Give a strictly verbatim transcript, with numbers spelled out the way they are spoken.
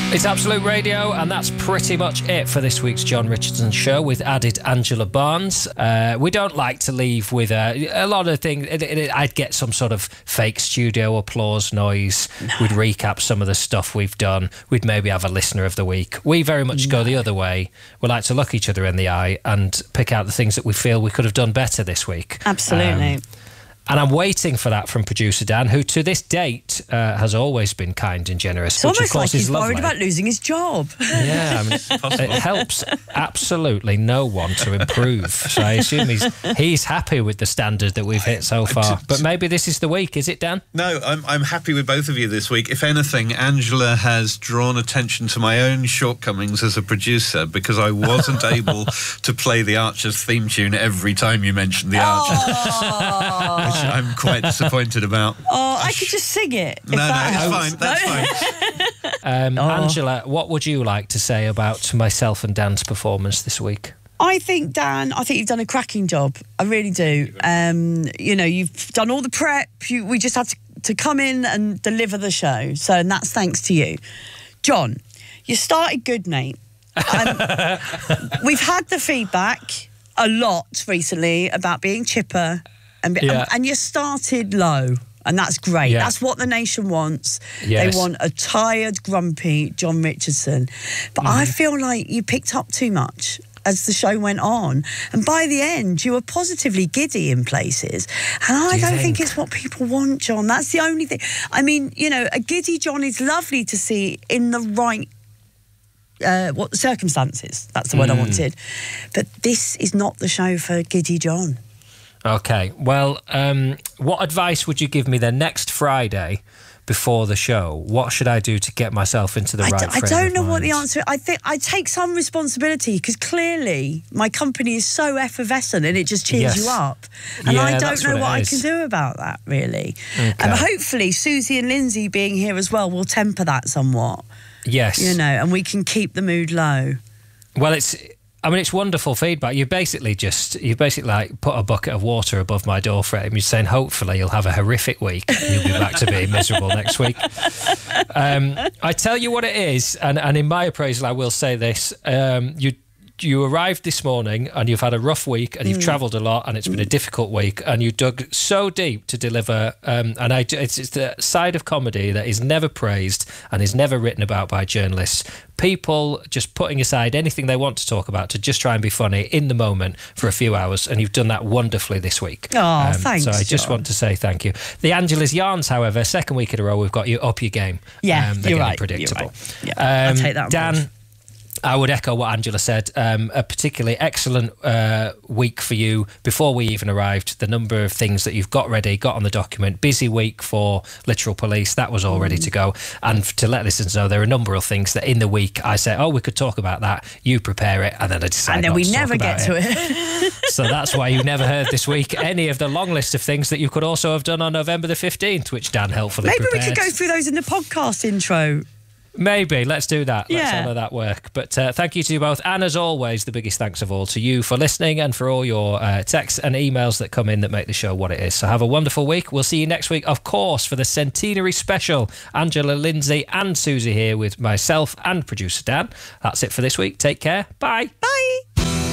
It's Absolute Radio, and that's pretty much it for this week's John Richardson Show with added Angela Barnes. Uh, we don't like to leave with a, a lot of things. It, it, I'd get some sort of fake studio applause noise. No. We'd recap some of the stuff we've done. We'd maybe have a listener of the week. We very much no. go the other way. We like to look each other in the eye and pick out the things that we feel we could have done better this week. Absolutely. Um, And I'm waiting for that from producer Dan, who to this date uh, has always been kind and generous. It's which almost of course like he's is lovely. worried about losing his job. Yeah, I mean, it helps absolutely no one to improve. So I assume he's he's happy with the standard that we've hit so far. But maybe this is the week, is it, Dan? No, I'm I'm happy with both of you this week. If anything, Angela has drawn attention to my own shortcomings as a producer because I wasn't able to play the Archers theme tune every time you mentioned the Archers. Oh. Which I'm quite disappointed about. Oh, I could just sing it. No, no, that it's helps. fine. That's fine. Um, Oh. Angela, what would you like to say about myself and Dan's performance this week? I think, Dan, I think you've done a cracking job. I really do. Um, you know, you've done all the prep. You, we just had to, to come in and deliver the show. So, and that's thanks to you. John, you started good, mate. Um, we've had the feedback a lot recently about being chipper. And, Yeah. and you started low, and that's great. Yeah. That's what the nation wants. Yes. They want a tired, grumpy John Richardson. But I feel like you picked up too much as the show went on. And by the end, you were positively giddy in places. And I Do you don't think? think? it's what people want, John. That's the only thing. I mean, you know, a giddy John is lovely to see in the right Uh, what circumstances. That's the word I Mm. wanted. But this is not the show for giddy John. Okay, well, um, what advice would you give me then next Friday before the show? What should I do to get myself into the I, right d- I frame don't of know what the mind? answer is. I think I take some responsibility because clearly my company is so effervescent and it just cheers Yes. you up. And Yeah, I don't that's know what what, it I is. can do about that, really. Okay. And hopefully Susie and Lindsay being here as well will temper that somewhat, Yes. you know, and we can keep the mood low. Well, it's... I mean, it's wonderful feedback. You basically just, you basically like put a bucket of water above my door frame. You're saying, hopefully you'll have a horrific week and you'll be back to being miserable next week. Um, I tell you what it is, and, and in my appraisal, I will say this. Um, you you arrived this morning and you've had a rough week and you've Mm. travelled a lot and it's been a difficult week and you dug so deep to deliver. Um, and I, it's, it's the side of comedy that is never praised and is never written about by journalists. People just putting aside anything they want to talk about to just try and be funny in the moment for a few hours, and you've done that wonderfully this week. Oh, thanks, So I just John. want to say thank you. The Angela's Yarns, however, second week in a row, we've got you up your game. Yeah, um, they're you're getting right. predictable. You're right. Yeah, I'll Um, take that on Dan, board. I would echo what Angela said. Um, a particularly excellent uh, week for you before we even arrived. The number of things that you've got ready, got on the document. Busy week for Literal Police. That was all ready to go. And to let listeners know, there are a number of things that in the week I say, oh, we could talk about that. You prepare it, and then I decide And then not we to talk never about get to it. it. So that's why you never heard this week any of the long list of things that you could also have done on November the fifteenth, which Dan helpfully Maybe prepared. we could go through those in the podcast intro. Maybe. Let's do that. Let's Yeah. honour that work. But uh, thank you to you both. And as always, the biggest thanks of all to you for listening and for all your uh, texts and emails that come in that make the show what it is. So have a wonderful week. We'll see you next week, of course, for the centenary special. Angela, Lindsay and Susie here with myself and producer Dan. That's it for this week. Take care. Bye. Bye.